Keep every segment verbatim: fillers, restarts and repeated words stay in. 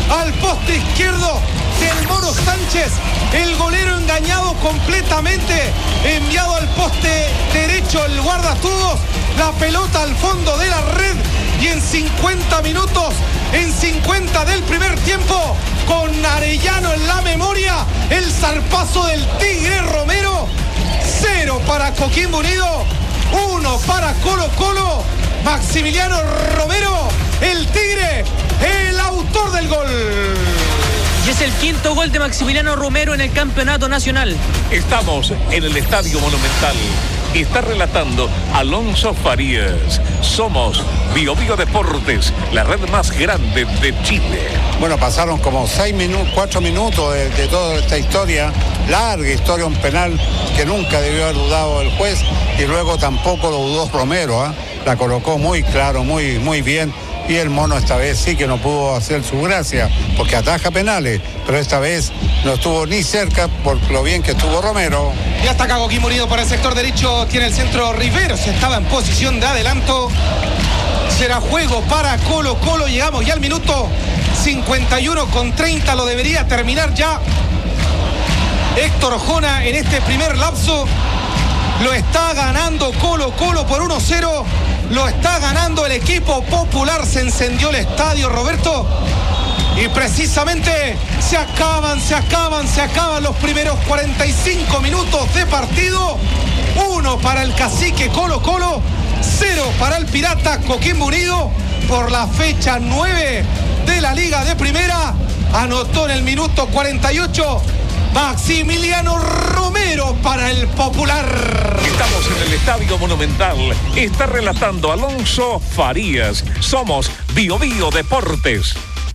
al poste izquierdo del Mono Sánchez. El golero engañado completamente, enviado al poste derecho el guardatudos. La pelota al fondo de la red y en cincuenta minutos, en cincuenta del primer tiempo, con Arellano en la memoria, el zarpazo del Tigre Romero. Cero para Coquimbo Unido, uno para Colo Colo. Maximiliano Romero, el Tigre, el autor del gol. Y es el quinto gol de Maximiliano Romero en el campeonato nacional. Estamos en el Estadio Monumental. Está relatando Alonso Farías. Somos Bio Bio Deportes, la red más grande de Chile. Bueno, pasaron como seis minutos, cuatro minutos de, de toda esta historia, larga historia, un penal que nunca debió haber dudado el juez y luego tampoco lo dudó Romero, ¿eh? La colocó muy claro, muy, muy bien. Y el Mono esta vez sí que no pudo hacer su gracia, porque ataja penales, pero esta vez no estuvo ni cerca por lo bien que estuvo Romero. Ya está acá Coquimbo Unido por el sector derecho, tiene el centro Riveros, estaba en posición de adelanto. Será juego para Colo Colo, llegamos ya al minuto cincuenta y uno con treinta, lo debería terminar ya Héctor Jona en este primer lapso. Lo está ganando Colo Colo por uno cero. Lo está ganando el equipo popular. Se encendió el estadio, Roberto. Y precisamente se acaban, se acaban, se acaban los primeros cuarenta y cinco minutos de partido. Uno para el cacique Colo Colo, cero para el Pirata Coquimbo Unido. Por la fecha nueve de la Liga de Primera. Anotó en el minuto cuarenta y ocho Maximiliano Romero para el Popular. Estamos en el Estadio Monumental. Está relatando Alonso Farías. Somos Bio Bio Deportes.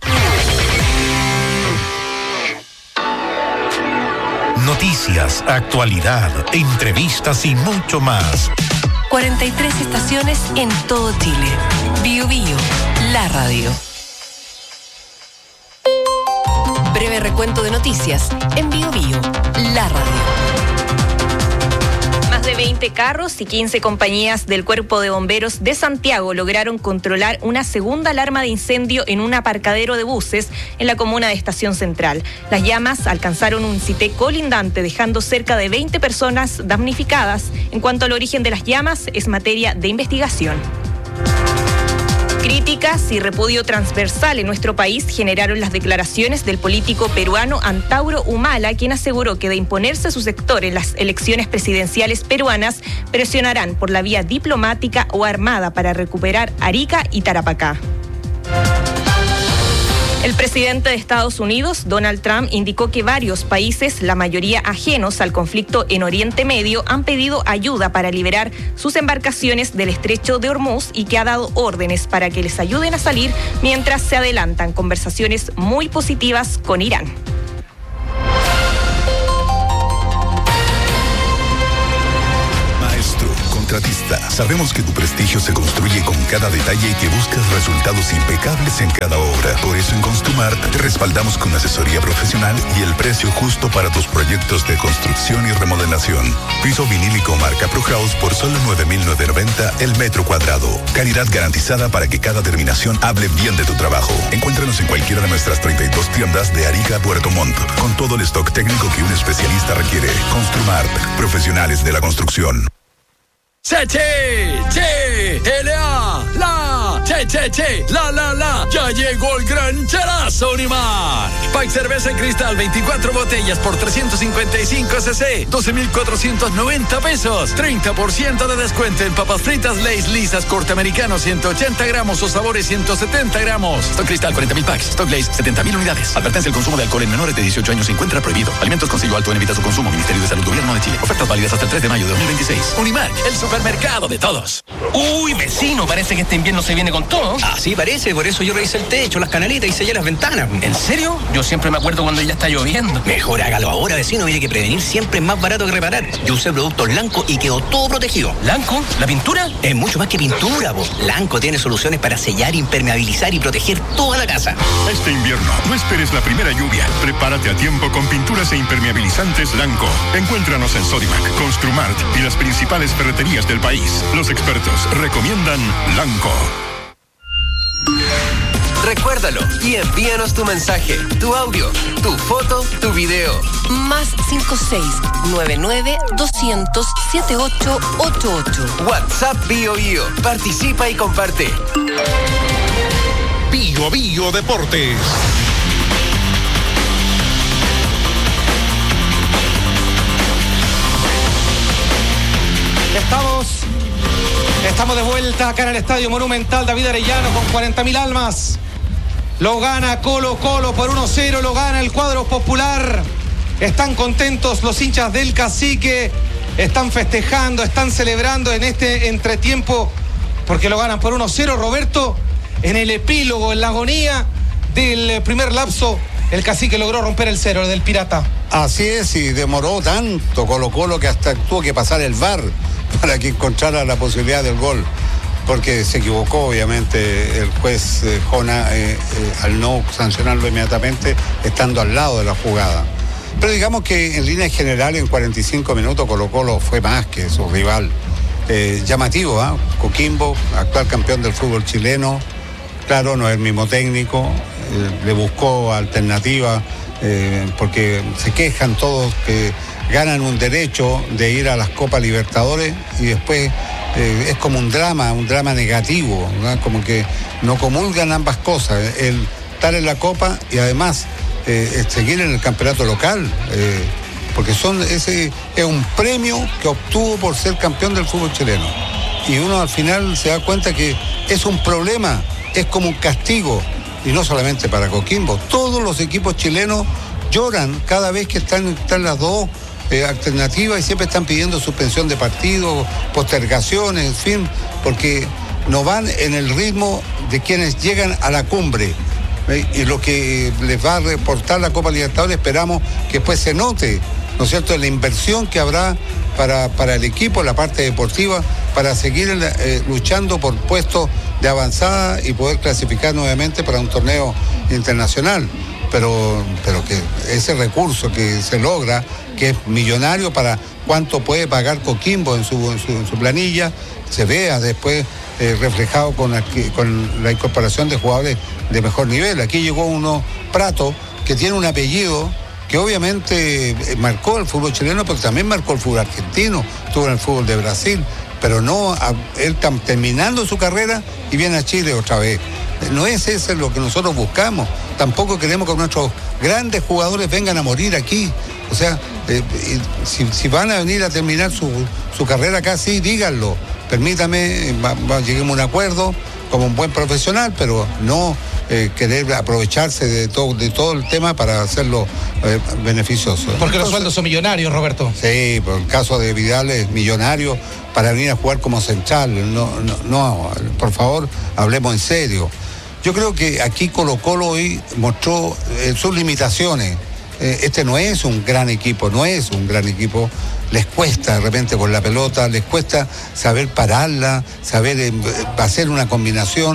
Noticias, actualidad, entrevistas y mucho más. cuarenta y tres estaciones en todo Chile. Bio Bio, la radio. Breve recuento de noticias en Bio Bio, la radio. Más de veinte carros y quince compañías del Cuerpo de Bomberos de Santiago lograron controlar una segunda alarma de incendio en un aparcadero de buses en la comuna de Estación Central. Las llamas alcanzaron un sitio colindante, dejando cerca de veinte personas damnificadas. En cuanto al origen de las llamas, es materia de investigación. Críticas y repudio transversal en nuestro país generaron las declaraciones del político peruano Antauro Humala, quien aseguró que de imponerse su sector en las elecciones presidenciales peruanas, presionarán por la vía diplomática o armada para recuperar Arica y Tarapacá. El presidente de Estados Unidos, Donald Trump, indicó que varios países, la mayoría ajenos al conflicto en Oriente Medio, han pedido ayuda para liberar sus embarcaciones del estrecho de Hormuz y que ha dado órdenes para que les ayuden a salir mientras se adelantan conversaciones muy positivas con Irán. Contratista, sabemos que tu prestigio se construye con cada detalle y que buscas resultados impecables en cada obra. Por eso en Construmart te respaldamos con asesoría profesional y el precio justo para tus proyectos de construcción y remodelación. Piso vinílico marca ProHouse por solo nueve mil novecientos noventa el metro cuadrado. Calidad garantizada para que cada terminación hable bien de tu trabajo. Encuéntranos en cualquiera de nuestras treinta y dos tiendas de Arica a Puerto Montt, con todo el stock técnico que un especialista requiere. Construmart, profesionales de la construcción. Che, che, che, L A, la, che, che, che, la, la, la, ya llegó el gran charazo Unimar. Pack cerveza en cristal, veinticuatro botellas por trescientos cincuenta y cinco cc, doce mil cuatrocientos noventa pesos, treinta por ciento de descuento en papas fritas Lay's lisas corte americano ciento ochenta gramos o sabores ciento setenta gramos. Stock cristal cuarenta mil packs, Stock Lay's setenta mil unidades. Advertencia: el consumo de alcohol en menores de dieciocho años se encuentra prohibido. Alimentos con sello alto en evita su consumo. Ministerio de Salud, Gobierno de Chile. Ofertas válidas hasta el tres de mayo de dos mil veintiséis. Unimar, el supermercado de todos. Uy, vecino, parece que este invierno se viene con todo. Ah, sí, parece. Por eso yo revisé el techo, las canalitas y sellé las ventanas. ¿En serio? Yo siempre me acuerdo cuando ya está lloviendo. Mejor hágalo ahora, vecino. Mire que prevenir siempre es más barato que reparar. Yo usé productos Lanco y quedó todo protegido. ¿Lanco? ¿La pintura? Es mucho más que pintura, po. Lanco tiene soluciones para sellar, impermeabilizar y proteger toda la casa. Este invierno, no esperes la primera lluvia. Prepárate a tiempo con pinturas e impermeabilizantes Lanco. Encuéntranos en Sodimac, Construmart y las principales ferreterías del país. Los expertos recomiendan Lanco. Recuérdalo y envíanos tu mensaje, tu audio, tu foto, tu video. Más cinco seis nueve nueve doscientos setenta y ocho ochenta y ocho. WhatsApp Bio Bio. Participa y comparte. Bio Bio Deportes. Estamos, estamos de vuelta acá en el Estadio Monumental David Arellano con cuarenta mil almas. Lo gana Colo Colo por uno cero, lo gana el cuadro popular. Están contentos los hinchas del Cacique, están festejando, están celebrando en este entretiempo porque lo ganan por uno cero. Roberto, en el epílogo, en la agonía del primer lapso, el Cacique logró romper el cero, el del Pirata. Así es, y demoró tanto Colo Colo que hasta tuvo que pasar el V A R para que encontrara la posibilidad del gol, porque se equivocó obviamente el juez eh, Jona eh, eh, al no sancionarlo inmediatamente estando al lado de la jugada. Pero digamos que en línea general en cuarenta y cinco minutos Colo Colo fue más que su rival. Eh, llamativo, ¿eh? Coquimbo, actual campeón del fútbol chileno, claro, no es el mismo técnico, eh, le buscó alternativa, eh, porque se quejan todos que ganan un derecho de ir a las Copas Libertadores y después eh, es como un drama, un drama negativo, ¿verdad? Como que no comulgan ambas cosas, el estar en la Copa y además eh, seguir en el campeonato local, eh, porque son ese es un premio que obtuvo por ser campeón del fútbol chileno. Y uno al final se da cuenta que es un problema, es como un castigo, y no solamente para Coquimbo, todos los equipos chilenos lloran cada vez que están, están las dos Eh, alternativas y siempre están pidiendo suspensión de partidos, postergaciones, en fin, porque no van en el ritmo de quienes llegan a la cumbre. ¿eh? Y lo que les va a reportar la Copa Libertadores esperamos que después se note, ¿no es cierto?, la inversión que habrá para, para el equipo, la parte deportiva, para seguir eh, luchando por puestos de avanzada y poder clasificar nuevamente para un torneo internacional. Pero, pero que ese recurso que se logra, que es millonario para cuánto puede pagar Coquimbo en su, en su, en su planilla, se vea después eh, reflejado con la, con la incorporación de jugadores de mejor nivel. Aquí llegó uno, Prato, que tiene un apellido que obviamente marcó el fútbol chileno, pero también marcó el fútbol argentino, estuvo en el fútbol de Brasil, pero no, a, él está terminando su carrera y viene a Chile otra vez. No es eso lo que nosotros buscamos. Tampoco queremos que nuestros grandes jugadores vengan a morir aquí. O sea, eh, si, si van a venir a terminar su, su carrera acá, sí, díganlo. Permítame, va, va, lleguemos a un acuerdo como un buen profesional, pero no eh, querer aprovecharse de todo, de todo el tema para hacerlo eh, beneficioso. Porque Entonces, los sueldos son millonarios, Roberto. Sí, por el caso de Vidal es millonario para venir a jugar como central. No, no, no, por favor, hablemos en serio. Yo creo que aquí Colo Colo hoy mostró eh, sus limitaciones. Eh, este no es un gran equipo, no es un gran equipo. Les cuesta de repente con la pelota, les cuesta saber pararla, saber eh, hacer una combinación.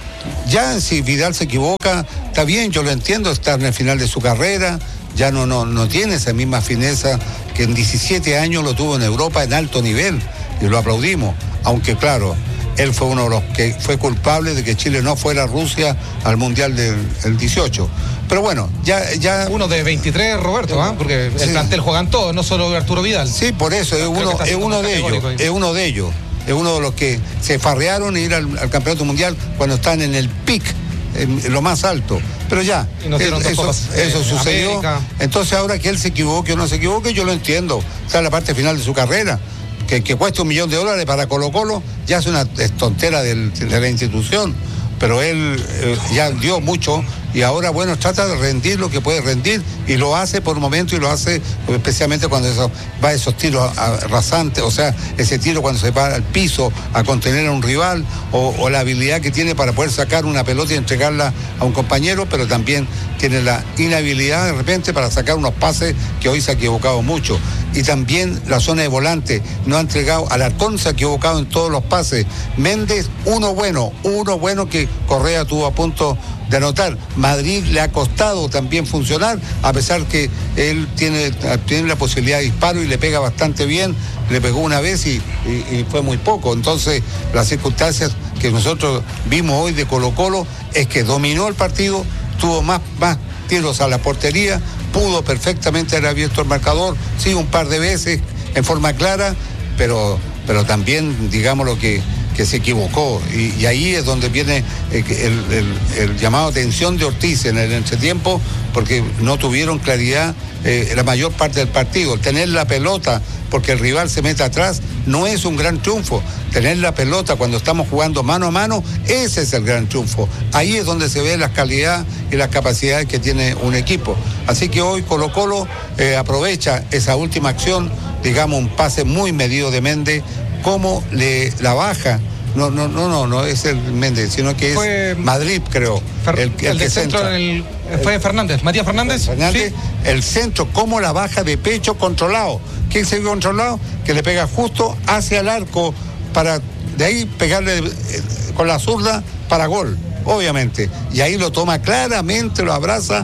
Ya si Vidal se equivoca, está bien, yo lo entiendo, está en el final de su carrera, ya no, no, no tiene esa misma fineza que en diecisiete años lo tuvo en Europa en alto nivel, y lo aplaudimos, aunque claro, él fue uno de los que fue culpable de que Chile no fuera a Rusia al Mundial del, del dieciocho. Pero bueno, ya... ya uno de veintitrés, Roberto, ¿eh? Porque el sí. plantel juegan todos, no solo Arturo Vidal. Sí, por eso, es uno, es uno de ellos, es uno de ellos. Es uno de los que se farrearon e ir al, al Campeonato Mundial cuando están en el pic, en, en lo más alto. Pero ya, es, eso, copas, eso eh, sucedió. América. Entonces ahora que él se equivoque o no se equivoque, yo lo entiendo. Está en la parte final de su carrera. Que, que cuesta un millón de dólares para Colo Colo, ya es una es tontera del, de la institución, pero él eh, ya dio mucho y ahora, bueno, trata de rendir lo que puede rendir y lo hace por un momento y lo hace especialmente cuando eso, va a esos tiros rasantes, o sea, ese tiro cuando se va al piso a contener a un rival o, o la habilidad que tiene para poder sacar una pelota y entregarla a un compañero, pero también tiene la inhabilidad de repente para sacar unos pases que hoy se ha equivocado mucho. Y también la zona de volante, no ha entregado, Alarcón se ha equivocado en todos los pases. Méndez, uno bueno, uno bueno que Correa tuvo a punto de anotar. Madrid le ha costado también funcionar, a pesar que él tiene, tiene la posibilidad de disparo y le pega bastante bien, le pegó una vez y, y, y fue muy poco. Entonces, las circunstancias que nosotros vimos hoy de Colo-Colo es que dominó el partido, tuvo más, más tiros a la portería, pudo perfectamente haber abierto el marcador, sí, un par de veces en forma clara, pero, pero también, digamos, lo que que se equivocó, y, y ahí es donde viene el, el, el, el llamado a atención de Ortiz en el entretiempo, porque no tuvieron claridad eh, la mayor parte del partido. Tener la pelota porque el rival se mete atrás no es un gran triunfo. Tener la pelota cuando estamos jugando mano a mano, ese es el gran triunfo. Ahí es donde se ve la calidad y las capacidades que tiene un equipo. Así que hoy Colo-Colo eh, aprovecha esa última acción, digamos, un pase muy medido de Méndez, cómo le la baja. No, no, no, no, no es el Méndez, sino que es fue Madrid, creo. Fer, el, el, el que centro en el, fue Fernández, Matías Fernández. Fernández, ¿sí? El centro, cómo la baja de pecho controlado. ¿Quién se vio controlado? Que le pega justo hacia el arco para de ahí pegarle eh, con la zurda para gol, obviamente. Y ahí lo toma claramente, lo abraza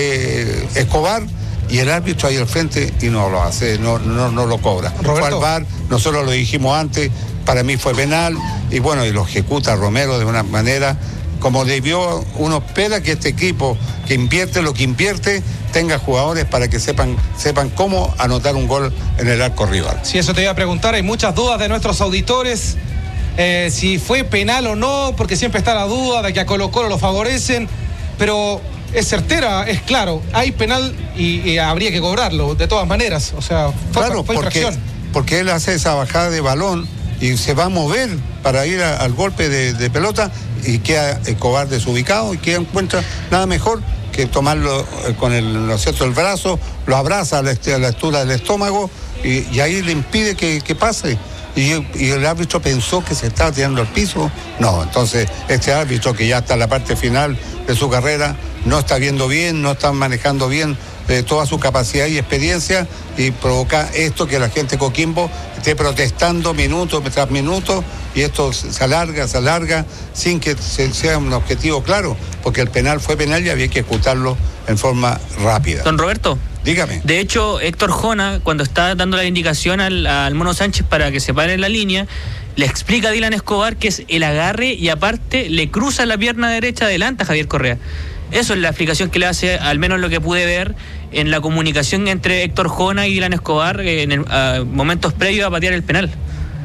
eh, Escobar. Y el árbitro ahí al frente y no lo hace, no, no, no lo cobra. Roberto. Fue al V A R, nosotros lo dijimos antes, para mí fue penal, y bueno, y lo ejecuta Romero de una manera, como debió, uno espera que este equipo que invierte lo que invierte, tenga jugadores para que sepan, sepan cómo anotar un gol en el arco rival. Sí, eso te iba a preguntar, hay muchas dudas de nuestros auditores, eh, si fue penal o no, porque siempre está la duda de que a Colo-Colo lo favorecen, pero... es certera, es claro, hay penal y, y habría que cobrarlo, de todas maneras, o sea, fue, claro, fue porque, infracción. Porque él hace esa bajada de balón y se va a mover para ir a, al golpe de, de pelota y queda Escobar desubicado y que encuentra nada mejor que tomarlo eh, con el, ¿no es cierto?, el brazo, lo abraza a la, a la altura del estómago y, y ahí le impide que, que pase. Y, y el árbitro pensó que se estaba tirando al piso. No, entonces este árbitro que ya está en la parte final de su carrera no está viendo bien, no está manejando bien eh, toda su capacidad y experiencia y provoca esto que la gente de Coquimbo esté protestando minuto tras minuto y esto se alarga, se alarga sin que se, sea un objetivo claro, porque el penal fue penal y había que ejecutarlo en forma rápida. Don Roberto. Dígame. De hecho, Héctor Jona, cuando está dando la indicación al, al Mono Sánchez para que se pare en la línea, le explica a Dylan Escobar que es el agarre y aparte le cruza la pierna derecha adelante a Javier Correa. Eso es la explicación que le hace, al menos lo que pude ver en la comunicación entre Héctor Jona y Dylan Escobar en el, uh, momentos previos a patear el penal.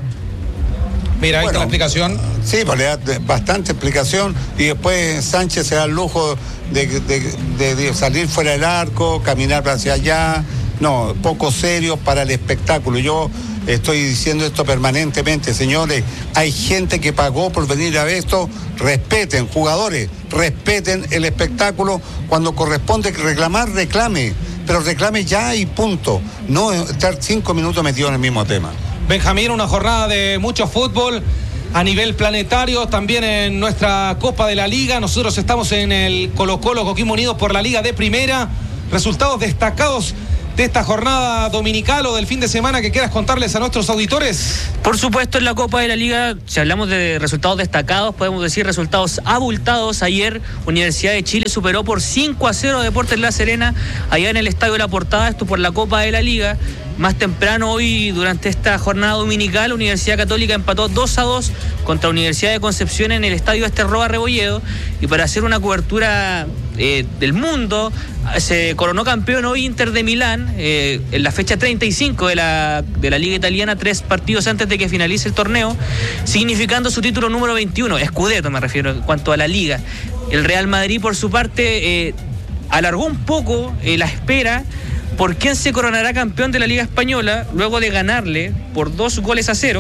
Mira, ahí bueno, está la explicación. Sí, pues le da bastante explicación y después Sánchez se da el lujo de, de, de, de salir fuera del arco, caminar hacia allá. No, poco serio para el espectáculo. Yo estoy diciendo esto permanentemente, señores. Hay gente que pagó por venir a ver esto. Respeten, jugadores, respeten el espectáculo. Cuando corresponde reclamar, reclame. Pero reclame ya y punto. No estar cinco minutos metido en el mismo tema. Benjamín, una jornada de mucho fútbol a nivel planetario, también en nuestra Copa de la Liga. Nosotros estamos en el Colo-Colo Coquimbo Unidos por la Liga de Primera. Resultados destacados de esta jornada dominical o del fin de semana que quieras contarles a nuestros auditores. Por supuesto, en la Copa de la Liga, si hablamos de resultados destacados, podemos decir resultados abultados. Ayer, Universidad de Chile superó por cinco a cero a Deportes La Serena, allá en el Estadio La Portada, esto por la Copa de la Liga. Más temprano hoy, durante esta jornada dominical, Universidad Católica empató dos a dos contra Universidad de Concepción en el Estadio Esterroa Rebolledo. Y para hacer una cobertura eh, del mundo, se coronó campeón hoy Inter de Milán, eh, en la fecha treinta y cinco de la, de la Liga Italiana, tres partidos antes de que finalice el torneo, significando su título número veintiuno, Scudetto me refiero, en cuanto a la Liga. El Real Madrid, por su parte, eh, alargó un poco eh, la espera por quién se coronará campeón de la Liga Española luego de ganarle por dos goles a cero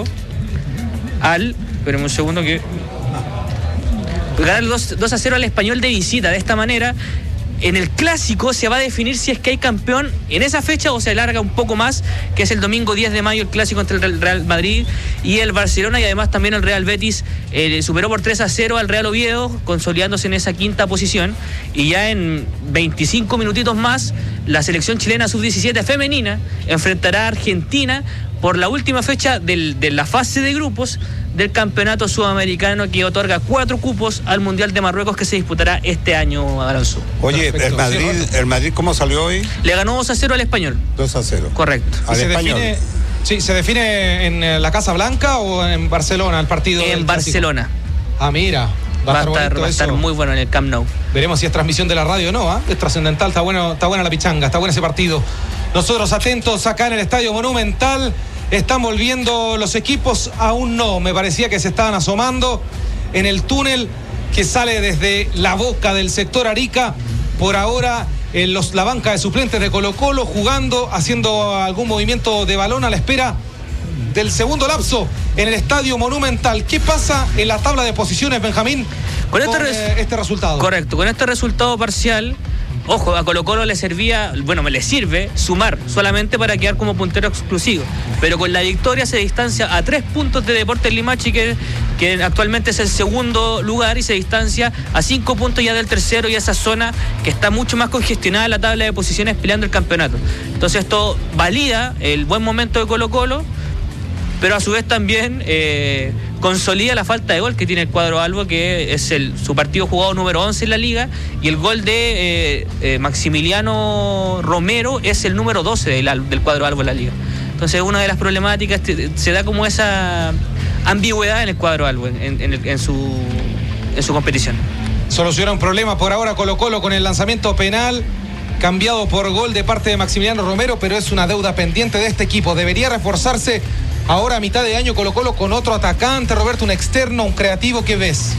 al... Espérenme un segundo que... Ganarle dos a cero al Español de visita. De esta manera, en el Clásico se va a definir si es que hay campeón en esa fecha o se alarga un poco más, que es el domingo diez de mayo, el Clásico entre el Real Madrid y el Barcelona, y además también el Real Betis eh, superó por tres a cero al Real Oviedo, consolidándose en esa quinta posición, y ya en veinticinco minutitos más la selección chilena sub diecisiete femenina enfrentará a Argentina por la última fecha del, de la fase de grupos del campeonato sudamericano que otorga cuatro cupos al Mundial de Marruecos que se disputará este año, Aranzú. Oye, el Madrid, el Madrid, ¿cómo salió hoy? Le ganó dos a cero al Español. dos a cero. Correcto. ¿Y se define, sí, se define en la Casa Blanca o en Barcelona el partido? En Barcelona. Clásico? Ah, mira. Va, va a estar, va a estar muy bueno en el Camp Nou. Veremos si es transmisión de la radio o no, ¿eh? Es trascendental, está bueno, está buena la pichanga, está bueno ese partido. Nosotros atentos acá en el Estadio Monumental. Están volviendo los equipos, aún no, me parecía que se estaban asomando en el túnel que sale desde la boca del sector Arica. Por ahora, en los, la banca de suplentes de Colo-Colo jugando, haciendo algún movimiento de balón a la espera del segundo lapso en el Estadio Monumental. ¿Qué pasa en la tabla de posiciones, Benjamín, con, con este, res... eh, este resultado? Correcto, con este resultado parcial. Ojo, a Colo-Colo le servía, bueno, me le sirve sumar solamente para quedar como puntero exclusivo. Pero con la victoria se distancia a tres puntos de Deportes Limache, que, que actualmente es el segundo lugar, y se distancia a cinco puntos ya del tercero y esa zona que está mucho más congestionada en la tabla de posiciones peleando el campeonato. Entonces esto valida el buen momento de Colo-Colo, pero a su vez también eh, consolida la falta de gol que tiene el cuadro albo, que es el, su partido jugado número once en la liga, y el gol de eh, eh, Maximiliano Romero es el número doce del, del cuadro albo en la liga. Entonces una de las problemáticas, se da como esa ambigüedad en el cuadro albo en, en, en, su, en su competición. Soluciona un problema por ahora Colo-Colo con el lanzamiento penal cambiado por gol de parte de Maximiliano Romero, pero es una deuda pendiente de este equipo. Debería reforzarse ahora a mitad de año Colo-Colo con otro atacante, Roberto, un externo, un creativo. ¿Qué ves?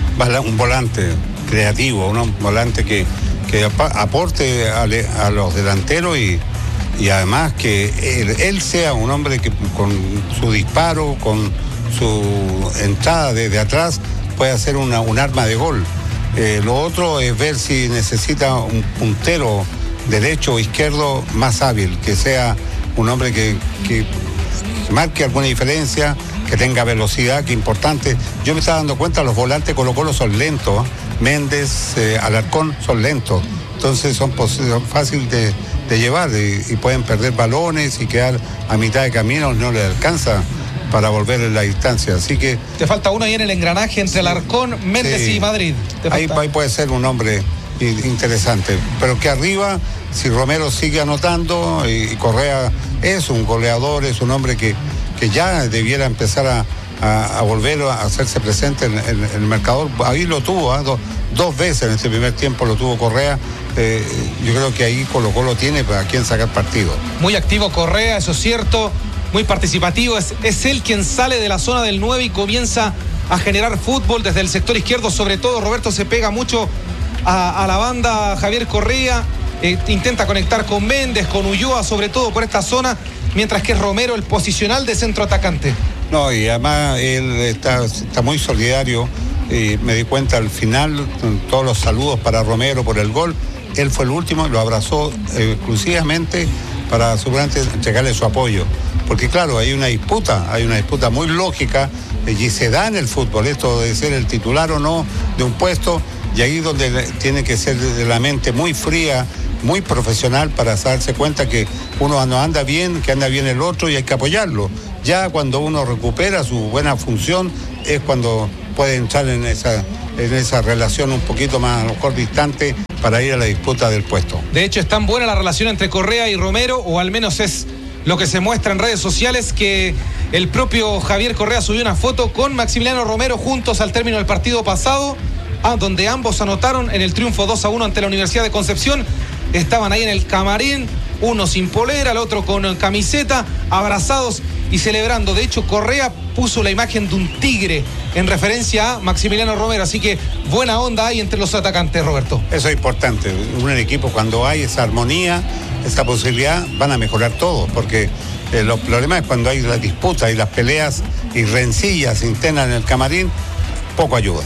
Un volante creativo, un volante que, que aporte a, le, a los delanteros y, y además que él, él sea un hombre que con su disparo, con su entrada desde atrás, puede hacer una, un arma de gol. Eh, lo otro es ver si necesita un puntero derecho o izquierdo más hábil, que sea un hombre que... que marque alguna diferencia, que tenga velocidad, que importante. Yo me estaba dando cuenta, los volantes Colo-Colo son lentos, Méndez, eh, Alarcón son lentos, entonces son, son fáciles de, de llevar y, y pueden perder balones y quedar a mitad de camino, no les alcanza para volver en la distancia, así que... Te falta uno ahí en el engranaje entre Alarcón, Méndez sí, y Madrid. Ahí, ahí puede ser un hombre interesante, pero que arriba, si Romero sigue anotando y, y Correa es un goleador, es un hombre que, que ya debiera empezar a, a, a volver a hacerse presente en, en, en el marcador. Ahí lo tuvo, ¿eh? dos, dos veces en este primer tiempo lo tuvo Correa. Eh, yo creo que ahí Colo-Colo tiene para quien sacar partido. Muy activo Correa, eso es cierto, muy participativo, es, es él quien sale de la zona del nueve y comienza a generar fútbol desde el sector izquierdo, sobre todo Roberto se pega mucho a, a la banda Javier Correa. Eh, intenta conectar con Méndez, con Ulloa, sobre todo por esta zona, mientras que es Romero el posicional de centro atacante. No, y además él está, está muy solidario, y me di cuenta al final, todos los saludos para Romero por el gol, él fue el último y lo abrazó eh, exclusivamente para seguramente entregarle su apoyo, porque claro, hay una disputa, hay una disputa muy lógica, y se da en el fútbol esto de ser el titular o no de un puesto, y ahí donde tiene que ser de la mente muy fría, muy profesional para darse cuenta que uno no anda bien, que anda bien el otro y hay que apoyarlo. Ya cuando uno recupera su buena función es cuando puede entrar en esa, en esa relación un poquito más a lo mejor distante para ir a la disputa del puesto. De hecho es tan buena la relación entre Correa y Romero, o al menos es lo que se muestra en redes sociales, que el propio Javier Correa subió una foto con Maximiliano Romero juntos al término del partido pasado, ah, donde ambos anotaron en el triunfo dos a uno ante la Universidad de Concepción. Estaban ahí en el camarín, uno sin polera, el otro con camiseta, abrazados y celebrando. De hecho, Correa puso la imagen de un tigre en referencia a Maximiliano Romero, así que buena onda hay entre los atacantes, Roberto. Eso es importante, un equipo cuando hay esa armonía, esa posibilidad, van a mejorar todo, porque eh, los problemas es cuando hay la disputa y las peleas y rencillas internas en el camarín, poco ayuda.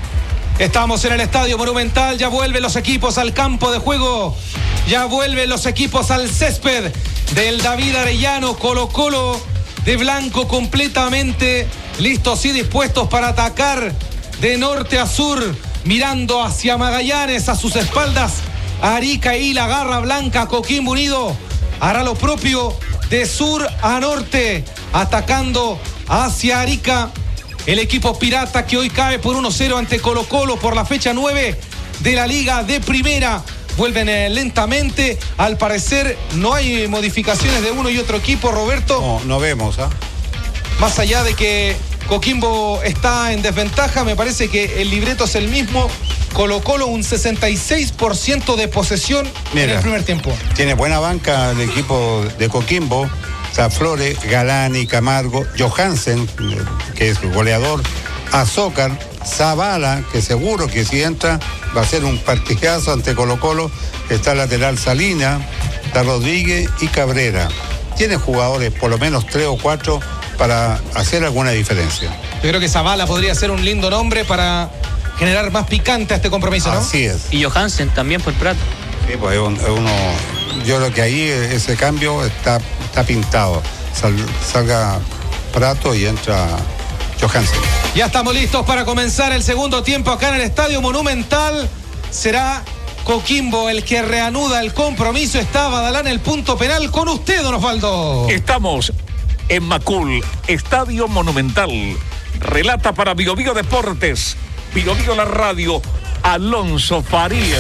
Estamos en el Estadio Monumental, ya vuelven los equipos al campo de juego, ya vuelven los equipos al césped del David Arellano. Colo-Colo de blanco completamente listos y dispuestos para atacar de norte a sur, mirando hacia Magallanes, a sus espaldas Arica y la Garra Blanca. Coquimbo Unido hará lo propio de sur a norte, atacando hacia Arica. El equipo pirata que hoy cae por uno cero ante Colo Colo por la fecha nueve de la Liga de Primera. Vuelven eh, lentamente. Al parecer no hay modificaciones de uno y otro equipo, Roberto. No, no vemos, ¿ah? Más allá de que Coquimbo está en desventaja, me parece que el libreto es el mismo. Colo Colo un sesenta y seis por ciento de posesión. Mira, en el primer tiempo. Tiene buena banca el equipo de Coquimbo. Está Flores, Galani, Camargo, Johansen, que es goleador, Azócar, Zavala, que seguro que si entra va a ser un partidazo ante Colo Colo. Está el lateral Salina, está Rodríguez y Cabrera. Tiene jugadores, por lo menos tres o cuatro, para hacer alguna diferencia. Yo creo que Zavala podría ser un lindo nombre para generar más picante a este compromiso, ¿no? Así es. Y Johansen también por Prato. Sí, pues uno, yo creo que ahí ese cambio está, está pintado. Sal, salga Prato y entra Johansen. Ya estamos listos para comenzar el segundo tiempo acá en el Estadio Monumental. Será Coquimbo el que reanuda el compromiso. Está Badalá en el punto penal con usted, don Osvaldo. Estamos en Macul, Estadio Monumental. Relata para Bio Bio Deportes, Bio Bio la radio, Alonso Farías.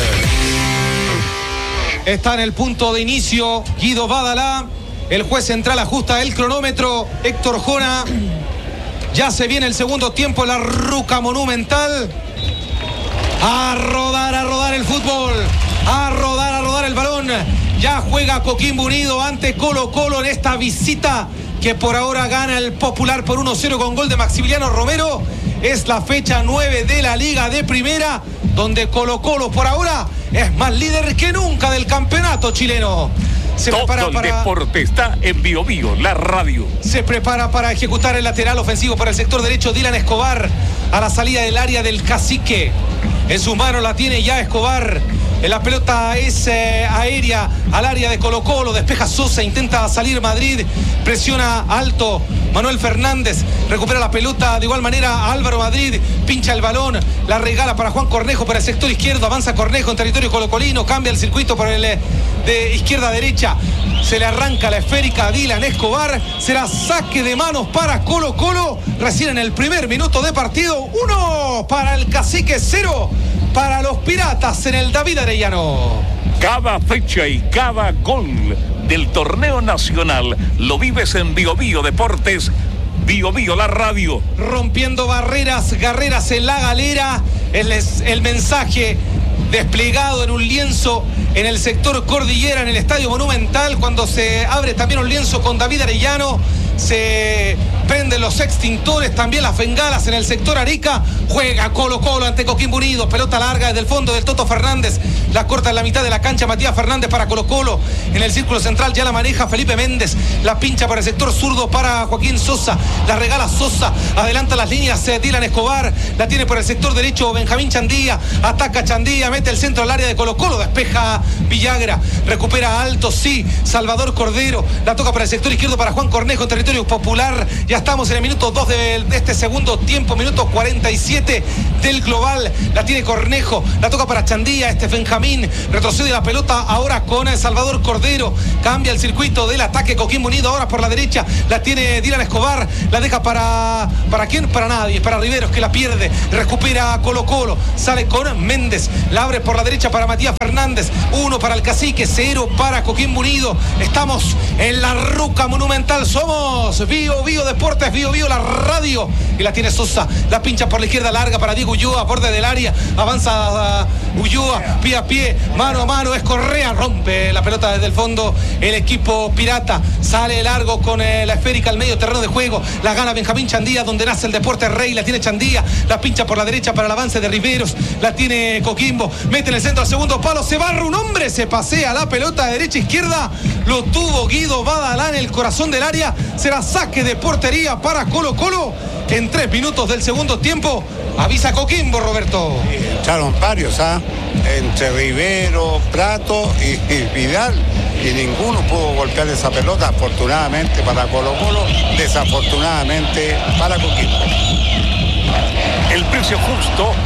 Está en el punto de inicio Guido Badalá. El juez central ajusta el cronómetro. Héctor Jona. Ya se viene el segundo tiempo, la Ruca Monumental. A rodar, a rodar el fútbol. A rodar, a rodar el balón. Ya juega Coquimbo Unido ante Colo Colo en esta visita que por ahora gana el Popular por uno cero con gol de Maximiliano Romero. Es la fecha nueve de la Liga de Primera, donde Colo Colo por ahora es más líder que nunca del campeonato chileno. Se Todo prepara el para... deporte está en Bio Bio, la radio. Se prepara para ejecutar el lateral ofensivo por el sector derecho. Dylan Escobar a la salida del área del Cacique. En sus manos la tiene ya Escobar. La pelota es eh, aérea al área de Colo Colo. Despeja Sosa, intenta salir Madrid. Presiona alto Manuel Fernández. Recupera la pelota de igual manera Álvaro Madrid. Pincha el balón. La regala para Juan Cornejo por el sector izquierdo. Avanza Cornejo en territorio colocolino. Cambia el circuito por el de izquierda a derecha. Se le arranca la esférica a Dylan Escobar. Será saque de manos para Colo Colo. Recién en el primer minuto de partido. Uno para el Cacique, cero para los Piratas en el David Arellano. Cada fecha y cada gol del torneo nacional lo vives en Bio Bio Deportes, Bio Bio la radio. Rompiendo barreras, guerreras en la galera. El, el mensaje desplegado en un lienzo en el sector Cordillera, en el Estadio Monumental, cuando se abre también un lienzo con David Arellano. Se prenden los extintores, también las bengalas en el sector Arica. Juega Colo Colo ante Coquimbo Unido. Pelota larga desde el fondo del Toto Fernández. La corta en la mitad de la cancha Matías Fernández para Colo Colo. En el círculo central ya la maneja Felipe Méndez. La pincha por el sector zurdo para Joaquín Sosa. La regala Sosa. Adelanta las líneas eh, Dylan Escobar. La tiene por el sector derecho Benjamín Chandía. Ataca Chandía. Mete el centro al área de Colo Colo. Despeja Villagra. Recupera alto, sí. Salvador Cordero. La toca para el sector izquierdo para Juan Cornejo en territorio Popular. Ya estamos en el minuto dos de, de este segundo tiempo, minuto cuarenta y siete del global. La tiene Cornejo, la toca para Chandía, este Benjamín, retrocede la pelota ahora con el Salvador Cordero, cambia el circuito del ataque Coquimbo Unido ahora por la derecha, la tiene Dylan Escobar, la deja para ¿para quién? Para nadie, para Riveros que la pierde, recupera Colo Colo, sale con Méndez, la abre por la derecha para Matías Fernández, uno para el Cacique, cero para Coquimbo Unido. Estamos en la Ruca Monumental, somos Bio Bio Deportes, Bio Bio la radio, y la tiene Sosa, la pincha por la izquierda larga para Diego Ulloa, borde del área, avanza uh, Ulloa, pie a pie, mano a mano, es Correa, rompe la pelota desde el fondo el equipo pirata, sale largo con eh, la esférica al medio terreno de juego, la gana Benjamín Chandía, donde nace el deporte rey, la tiene Chandía, la pincha por la derecha para el avance de Riveros, la tiene Coquimbo, mete en el centro al segundo palo, se barra un hombre, se pasea la pelota de derecha a izquierda, lo tuvo Guido Badalá en el corazón del área, será saque de portería para Colo Colo en tres minutos del segundo tiempo. Avisa Coquimbo, Roberto. Echaron varios, ¿ah? ¿eh? Entre Rivero, Prato y, y Vidal, y ninguno pudo golpear esa pelota, afortunadamente para Colo Colo, desafortunadamente para Coquimbo. El precio justo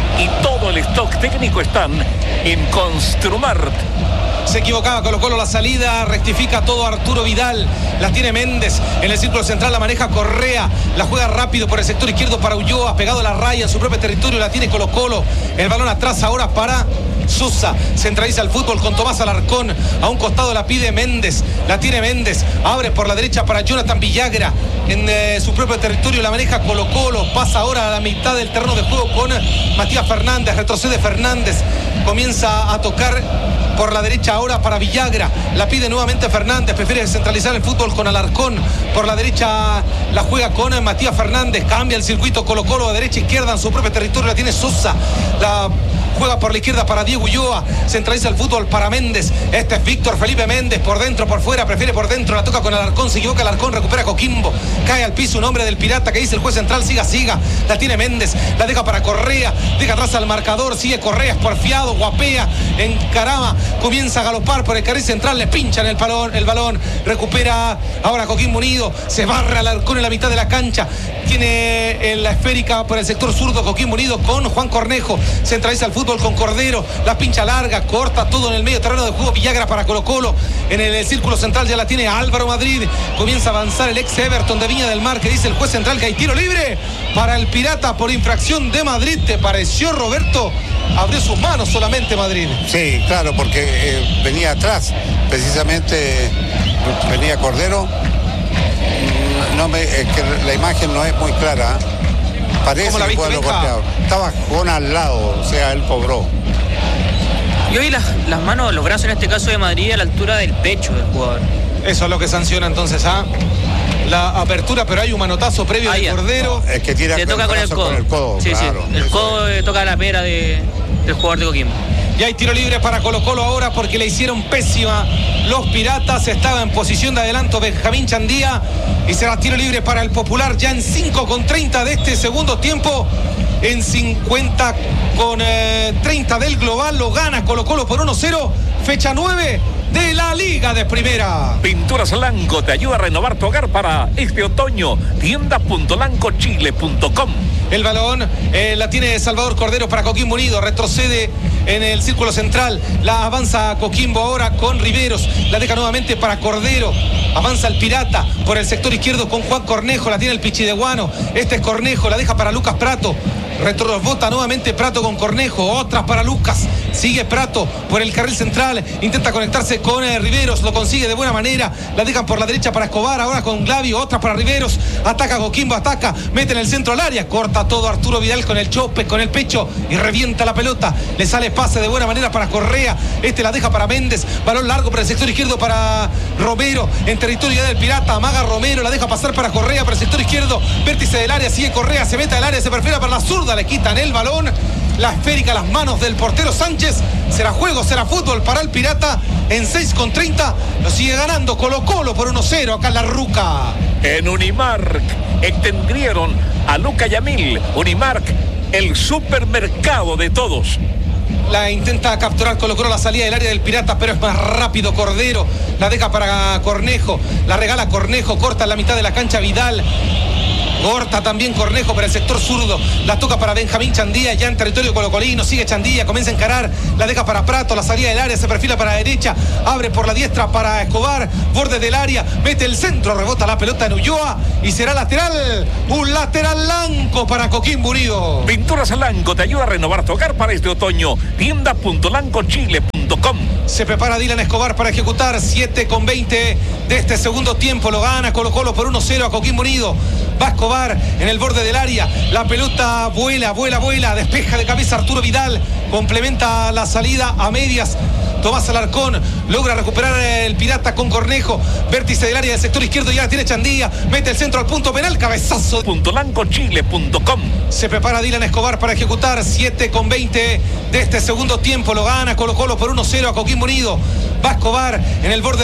y todo el stock técnico están en Construmart. Se equivocaba Colo Colo la salida, rectifica todo Arturo Vidal, la tiene Méndez, en el círculo central la maneja Correa, la juega rápido por el sector izquierdo para Ulloa, pegado a la raya en su propio territorio, la tiene Colo Colo, el balón atrás ahora para Sosa, centraliza el fútbol con Tomás Alarcón, a un costado la pide Méndez, la tiene Méndez, abre por la derecha para Jonathan Villagra, en eh, su propio territorio la maneja Colo Colo, pasa ahora a la mitad del terreno de juego con Matías Fernández, retrocede Fernández, comienza a tocar por la derecha ahora para Villagra, la pide nuevamente Fernández, prefiere centralizar el fútbol con Alarcón, por la derecha la juega con Matías Fernández, cambia el circuito Colo Colo a derecha izquierda en su propio territorio, la tiene Sosa, la juega por la izquierda para Diego Ulloa, centraliza el fútbol para Méndez, este es Víctor Felipe Méndez, por dentro, por fuera, prefiere por dentro, la toca con Alarcón, se equivoca Alarcón, recupera Coquimbo, cae al piso un hombre del Pirata que dice el juez central, siga, siga, la tiene Méndez, la deja para Correa, deja atrás al marcador, sigue Correa, es porfiado, guapea, encarama, comienza a galopar por el carril central, le pinchan el balón, el balón, recupera ahora Coquimbo Unido, se barra Alarcón en la mitad de la cancha, tiene en la esférica por el sector zurdo Coquimbo Unido con Juan Cornejo, centraliza el fútbol con Cordero, la pincha larga, corta todo en el medio terreno de juego, Villagra para Colo Colo, en el, el círculo central ya la tiene Álvaro Madrid, comienza a avanzar el ex Everton de Viña del Mar, que dice el juez central que hay tiro libre para el Pirata por infracción de Madrid. ¿Te pareció, Roberto? Abrió sus manos solamente Madrid. Sí, claro, porque eh, venía atrás, precisamente venía Cordero, no me, es que la imagen no es muy clara, ¿eh? Parece que fue lo golpeado. Estaba Jona al lado, o sea, él cobró. Yo vi las, las manos, los brazos en este caso de Madrid a la altura del pecho del jugador. Eso es lo que sanciona entonces a ¿ah? la apertura, pero hay un manotazo previo de Cordero. No, es que tira Le toca con el codo. Con el codo, sí, claro, sí. El codo eh, toca la pera de, del jugador de Coquimbo. Y hay tiro libre para Colo Colo ahora porque le hicieron pésima los Piratas. Estaba en posición de adelanto Benjamín Chandía y será tiro libre para el Popular ya en cinco con treinta de este segundo tiempo. En cincuenta con treinta del global lo gana Colo Colo por uno cero. Fecha nueve de la Liga de Primera. Pinturas Lanco te ayuda a renovar tu hogar para este otoño. tienda punto lanco chile punto com. El balón eh, la tiene Salvador Cordero para Coquimbo Unido, retrocede en el círculo central, la avanza Coquimbo ahora con Riveros, la deja nuevamente para Cordero, avanza el Pirata por el sector izquierdo con Juan Cornejo, la tiene el Pichideguano, este es Cornejo, la deja para Lucas Prato, retrobota nuevamente Prato con Cornejo, otras para Lucas, sigue Prato por el carril central, intenta conectarse con eh, Riveros, lo consigue de buena manera, la dejan por la derecha para Escobar, ahora con Glavio, otras para Riveros, ataca Coquimbo, ataca, mete en el centro al área, corta todo Arturo Vidal con el chope, con el pecho y revienta la pelota, le sale pase de buena manera para Correa, este la deja para Méndez, balón largo por el sector izquierdo para Romero, en territorio del Pirata, amaga Romero, la deja pasar para Correa por el sector izquierdo, vértice del área, sigue Correa, se mete al área, se perfila para la zurda, le quitan el balón, la esférica a las manos del portero Sánchez, será juego, será fútbol para el Pirata, en seis con treinta, lo sigue ganando Colo Colo por uno cero acá en la Ruca. En Unimark extendieron a Luca Yamil, Unimark, el supermercado de todos. La intenta capturar Colo Colo la salida del área del Pirata, pero es más rápido Cordero, la deja para Cornejo, la regala Cornejo, corta en la mitad de la cancha Vidal, corta también Cornejo para el sector zurdo, la toca para Benjamín Chandía, ya en territorio colocolino, sigue Chandía, comienza a encarar, la deja para Prato, la salida del área, se perfila para la derecha, abre por la diestra para Escobar, borde del área, mete el centro, rebota la pelota en Ulloa y será lateral, un lateral blanco para Coquimbo Unido. Pinturas Lanco te ayuda a renovar tu hogar para este otoño, tienda punto lanco chile punto com. Se prepara Dylan Escobar para ejecutar, siete con veinte de este segundo tiempo, lo gana Colo Colo por uno cero a Coquimbo Unido, va Escobar en el borde del área, la pelota vuela, vuela, vuela, despeja de cabeza Arturo Vidal, complementa la salida a medias, Tomás Alarcón logra recuperar el Pirata con Cornejo, vértice del área del sector izquierdo, ya tiene Chandía, mete el centro al punto penal, cabezazo. punto lanco chile punto com. Se prepara Dylan Escobar para ejecutar, siete con veinte de este segundo tiempo, lo gana Colo Colo por uno cero a Coquimbo Unido, va Escobar en el borde